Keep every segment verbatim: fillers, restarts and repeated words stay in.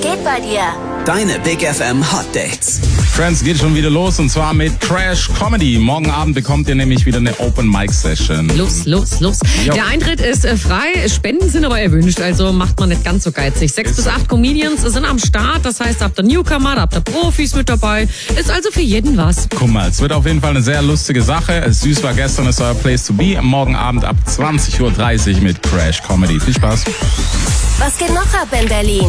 geht bei dir? Deine Big F M Hot Dates. Friends, geht schon wieder los und zwar mit Crash Comedy. Morgen Abend bekommt ihr nämlich wieder eine Open Mic Session. Los, los, los. Jo. Der Eintritt ist äh, frei, Spenden sind aber erwünscht, also macht man nicht ganz so geizig. Sechs Ist bis so. acht Comedians sind am Start, das heißt, habt ihr Newcomer, da habt ihr Profis mit dabei. Ist also für jeden was. Guck mal, es wird auf jeden Fall eine sehr lustige Sache. Süß war gestern, ist euer Place to be. Morgen Abend ab zwanzig Uhr dreißig mit Crash Comedy. Viel Spaß. Was geht noch ab in Berlin?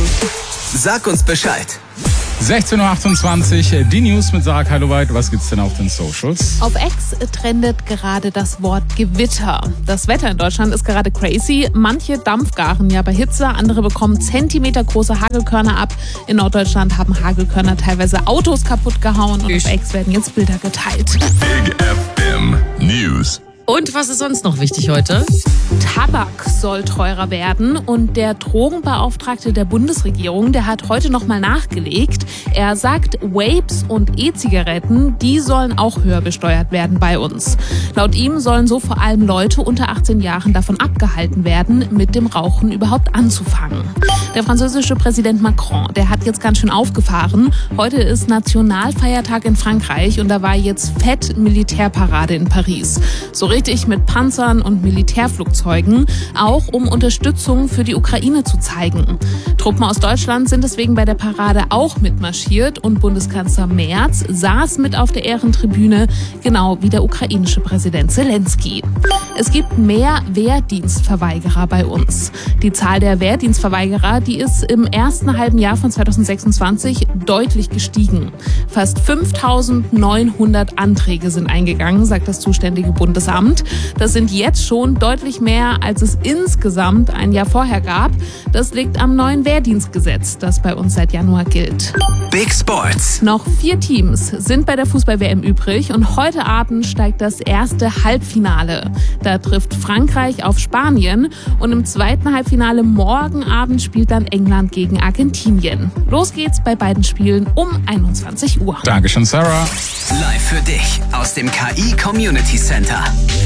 Sag uns Bescheid. sechzehn Uhr achtundzwanzig, die News mit Sarah Kailuweit. Was gibt's denn auf den Socials? Auf X trendet gerade das Wort Gewitter. Das Wetter in Deutschland ist gerade crazy. Manche dampfgaren ja bei Hitze, andere bekommen zentimetergroße Hagelkörner ab. In Norddeutschland haben Hagelkörner teilweise Autos kaputt gehauen und Ich. auf X werden jetzt Bilder geteilt. Big F M News. Und was ist sonst noch wichtig heute? Tabak soll teurer werden und der Drogenbeauftragte der Bundesregierung, der hat heute nochmal nachgelegt. Er sagt, Vapes und E-Zigaretten, die sollen auch höher besteuert werden bei uns. Laut ihm sollen so vor allem Leute unter achtzehn Jahren davon abgehalten werden, mit dem Rauchen überhaupt anzufangen. Der französische Präsident Macron, der hat jetzt ganz schön aufgefahren. Heute ist Nationalfeiertag in Frankreich und da war jetzt fett Militärparade in Paris. So richtig mit Panzern und Militärflugzeugen, auch um Unterstützung für die Ukraine zu zeigen. Truppen aus Deutschland sind deswegen bei der Parade auch mitmarschiert und Bundeskanzler Merz saß mit auf der Ehrentribüne, genau wie der ukrainische Präsident Zelensky. Es gibt mehr Wehrdienstverweigerer bei uns. Die Zahl der Wehrdienstverweigerer, die ist im ersten halben Jahr von zweitausendsechsundzwanzig deutlich gestiegen. Fast fünftausendneunhundert Anträge sind eingegangen, sagt das zuständige Bundesamt. Das sind jetzt schon deutlich mehr, als es insgesamt ein Jahr vorher gab. Das liegt am neuen Wehrdienstgesetz, das bei uns seit Januar gilt. Big Sports. Noch vier Teams sind bei der Fußball-W M übrig und heute Abend steigt das erste Halbfinale. Da trifft Frankreich auf Spanien und im zweiten Halbfinale morgen Abend spielt dann England gegen Argentinien. Los geht's bei beiden Spielen um einundzwanzig Uhr. Dankeschön, Sarah. Live für dich aus dem K I Community Center.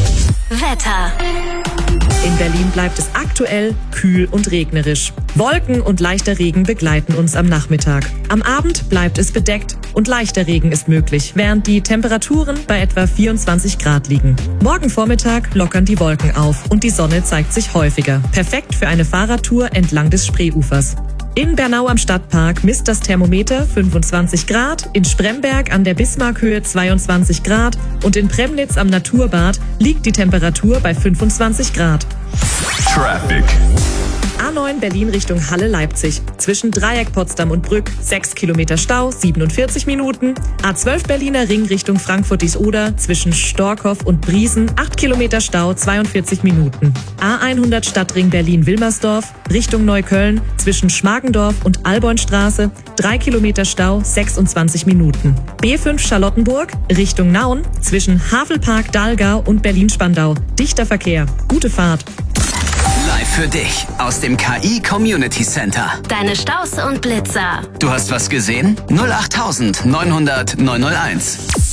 Wetter. In Berlin bleibt es aktuell kühl und regnerisch. Wolken und leichter Regen begleiten uns am Nachmittag. Am Abend bleibt es bedeckt und leichter Regen ist möglich, während die Temperaturen bei etwa vierundzwanzig Grad liegen. Morgen Vormittag lockern die Wolken auf und die Sonne zeigt sich häufiger. Perfekt für eine Fahrradtour entlang des Spreeufers. In Bernau am Stadtpark misst das Thermometer fünfundzwanzig Grad, in Spremberg an der Bismarckhöhe zweiundzwanzig Grad und in Premnitz am Naturbad liegt die Temperatur bei fünfundzwanzig Grad. Traffic. A neun Berlin Richtung Halle-Leipzig. Zwischen Dreieck Potsdam und Brück sechs Kilometer Stau, siebenundvierzig Minuten. A zwölf Berliner Ring Richtung Frankfurt-Dies-Oder. Zwischen Storkow und Briesen acht Kilometer Stau, zweiundvierzig Minuten. A hundert Stadtring Berlin-Wilmersdorf Richtung Neukölln. Zwischen Schmargendorf und Albornstraße drei Kilometer Stau, sechsundzwanzig Minuten. B fünf Charlottenburg Richtung Nauen. Zwischen Havelpark Dahlgau und Berlin-Spandau. Dichter Verkehr. Gute Fahrt. Live für dich aus dem K I Community Center. Deine Staus und Blitzer. Du hast was gesehen? null acht neunhundert neunhunderт neunhunderteins.